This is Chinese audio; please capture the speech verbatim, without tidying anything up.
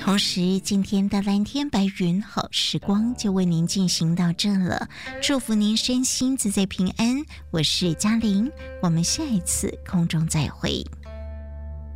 同时今天的蓝天白云好时光就为您进行到这了，祝福您身心自在平安，我是嘉玲，我们下一次空中再会。